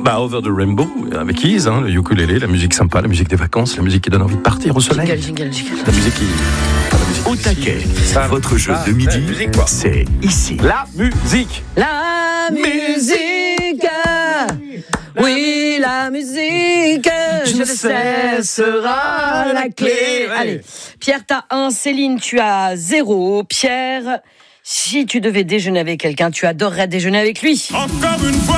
Over the Rainbow, avec Ease, le ukulélé, la musique sympa, la musique des vacances, la musique qui donne envie de partir au soleil. Jingle. La musique qui... Au taquet, votre jeu de midi, c'est ici. La musique. La musique, oui, la musique, je le sais, sera la clé. Allez, Pierre, t'as 1, Céline, tu as 0. Pierre, si tu devais déjeuner avec quelqu'un, tu adorerais déjeuner avec lui. Encore une fois.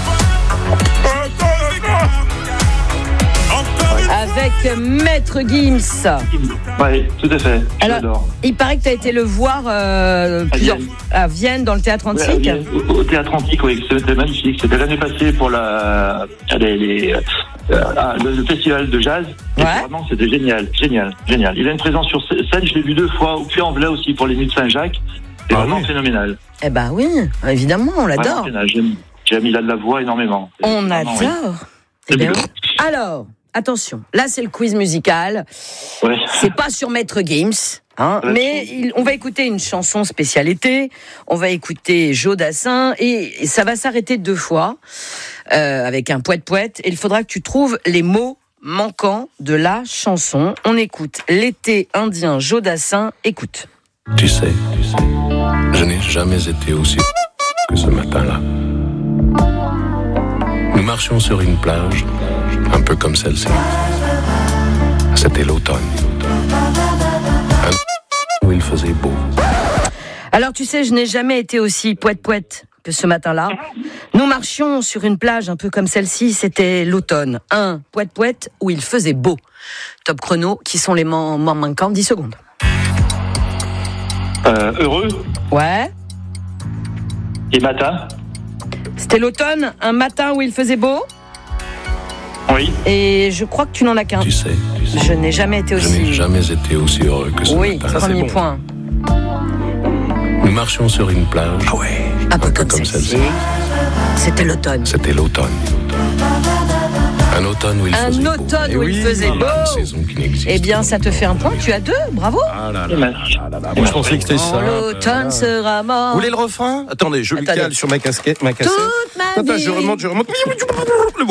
Avec Maître Gims. Oui, tout à fait. Alors, J'adore. il paraît que tu as été le voir à Vienne, dans le Théâtre Antique. Ouais, au Théâtre Antique, oui, c'était magnifique. C'était l'année passée pour le festival de jazz. Et vraiment, c'était génial. Il a une présence sur scène, je l'ai vu 2 fois, au Puy-en-Velay aussi pour les Nuits de Saint-Jacques. C'est vraiment phénoménal. Eh ben oui, évidemment, on l'adore. J'aime, il a de la voix énormément. On adore. Eh bien, alors, attention, là c'est le quiz musical. Ouais. C'est pas sur Maître Gims, mais on va écouter une chanson spécialité. On va écouter Joe Dassin et ça va s'arrêter 2 fois avec un poète-poète. Et il faudra que tu trouves les mots manquants de la chanson. On écoute L'été indien, Joe Dassin. Écoute. Tu sais, je n'ai jamais été aussi que ce matin-là. Nous marchions sur une plage, un peu comme celle-ci. C'était l'automne. Où il faisait beau. Alors tu sais, je n'ai jamais été aussi poète-poète que ce matin-là. Nous marchions sur une plage un peu comme celle-ci, c'était l'automne. Un poète-poète où il faisait beau. Top chrono, qui sont les mots manquants, 10 secondes. Heureux. Ouais. Et matin. C'était l'automne, un matin où il faisait beau. Oui. Et je crois que tu n'en as qu'un. Tu sais, je n'ai jamais été aussi... Je n'ai jamais été aussi heureux que ce matin. Oui, premier point. Nous marchions sur une plage. Ah ouais. Un peu comme celle-ci. C'était l'automne. C'était l'automone. Un automne où il faisait beau. Un automne où il faisait beau. Eh bien, ça te fait un point. Tu as 2. Bravo. Ah là là. Moi, je pensais que c'était ça. L'automne sera mort. Vous voulez le refrain ? Attendez, je le cale sur ma casquette. Toute ma vie. Je remonte.